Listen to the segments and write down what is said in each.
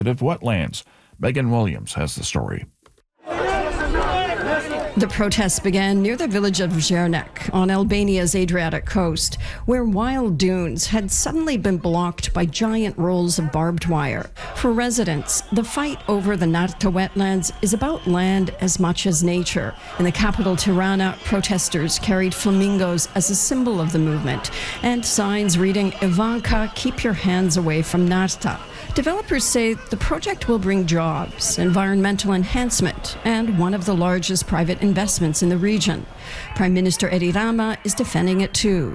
wetlands. Megan Williams has the story. The protests began near the village of Zernek on Albania's Adriatic coast, where wild dunes had suddenly been blocked by giant rolls of barbed wire. For residents, the fight over the Narta wetlands is about land as much as nature. In the capital, Tirana, protesters carried flamingos as a symbol of the movement and signs reading, "Ivanka, keep your hands away from Narta." Developers say the project will bring jobs, environmental enhancement, and one of the largest private investments in the region. Prime Minister Edi Rama is defending it too.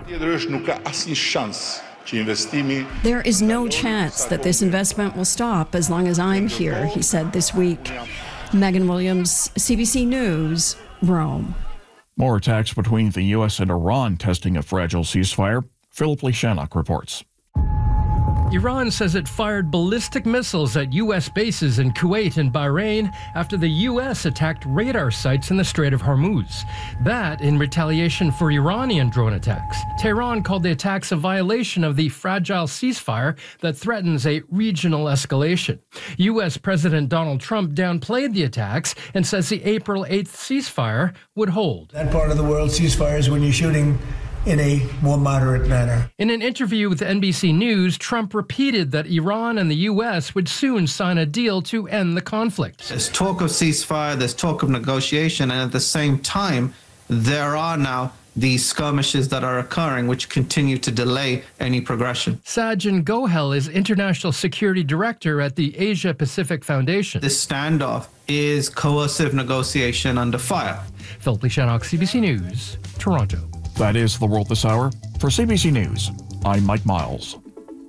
There is no chance that this investment will stop as long as I'm here, he said this week. Megan Williams, CBC News, Rome. More attacks between the U.S. and Iran testing a fragile ceasefire. Philip Lishanok reports. Iran says it fired ballistic missiles at U.S. bases in Kuwait and Bahrain after the U.S. attacked radar sites in the Strait of Hormuz. That in retaliation for Iranian drone attacks. Tehran called the attacks a violation of the fragile ceasefire that threatens a regional escalation. U.S. President Donald Trump downplayed the attacks and says the April 8th ceasefire would hold. That part of the world ceasefire is when you're shooting in a more moderate manner. In an interview with NBC News, Trump repeated that Iran and the U.S. would soon sign a deal to end the conflict. There's talk of ceasefire, there's talk of negotiation, and at the same time, there are now these skirmishes that are occurring, which continue to delay any progression. Sajjan Gohel is International Security Director at the Asia Pacific Foundation. This standoff is coercive negotiation under fire. Philip Lishanok, CBC News, Toronto. That is the world this hour. For CBC News, I'm Mike Miles.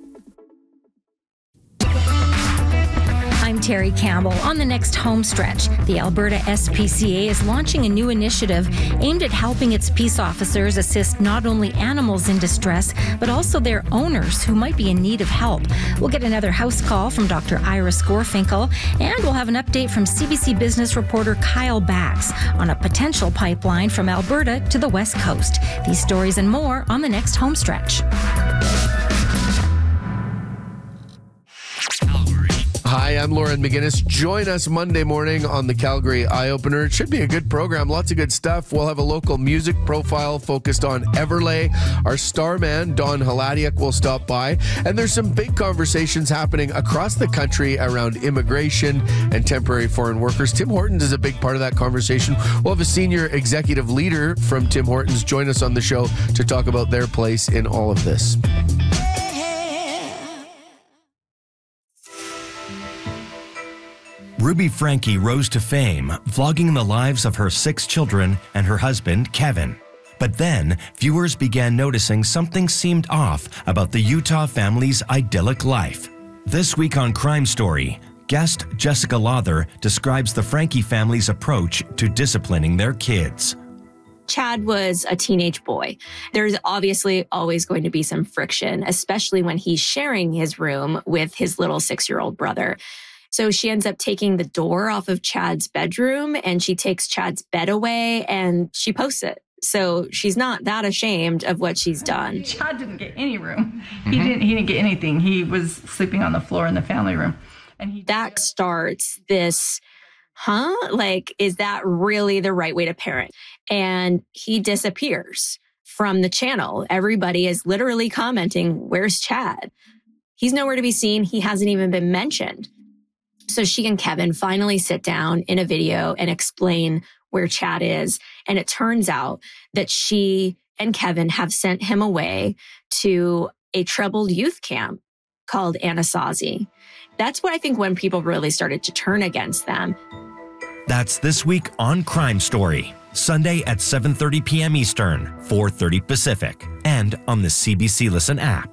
I'm Terry Campbell. On the next home stretch, the Alberta SPCA is launching a new initiative aimed at helping its peace officers assist not only animals in distress, but also their owners who might be in need of help. We'll get another house call from Dr. Iris Gorfinkel, and we'll have an update from CBC Business reporter Kyle Bax on a potential pipeline from Alberta to the West Coast. These stories and more on the next home stretch. Hi, I'm Lauren McGinnis. Join us Monday morning on the Calgary Eye Opener. It should be a good program. Lots of good stuff. We'll have a local music profile focused on Everlay. Our starman, Don Haladiak, will stop by. And there's some big conversations happening across the country around immigration and temporary foreign workers. Tim Hortons is a big part of that conversation. We'll have a senior executive leader from Tim Hortons join us on the show to talk about their place in all of this. Ruby Franke rose to fame, vlogging the lives of her 6 children and her husband, Kevin. But then, viewers began noticing something seemed off about the Utah family's idyllic life. This week on Crime Story, guest Jessica Lawther describes the Franke family's approach to disciplining their kids. Chad was a teenage boy. There's obviously always going to be some friction, especially when he's sharing his room with his little 6-year-old brother. So she ends up taking the door off of Chad's bedroom, and she takes Chad's bed away and she posts it. So she's not that ashamed of what she's done. Chad didn't get any room. He didn't get anything. He was sleeping on the floor in the family room. And that starts this, like, is that really the right way to parent? And he disappears from the channel. Everybody is literally commenting, where's Chad? He's nowhere to be seen. He hasn't even been mentioned. So she and Kevin finally sit down in a video and explain where Chad is. And it turns out that she and Kevin have sent him away to a troubled youth camp called Anasazi. That's what I think when people really started to turn against them. That's this week on Crime Story, Sunday at 7:30 p.m. Eastern, 4:30 Pacific, and on the CBC Listen app.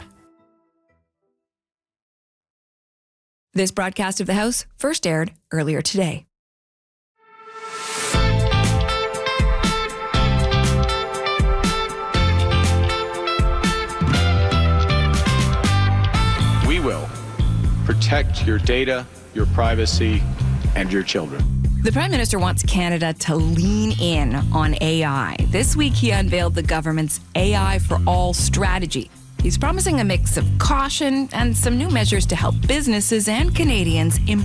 This broadcast of The House first aired earlier today. We will protect your data, your privacy, and your children. The Prime Minister wants Canada to lean in on AI. This week, he unveiled the government's AI for All strategy. He's promising a mix of caution and some new measures to help businesses and Canadians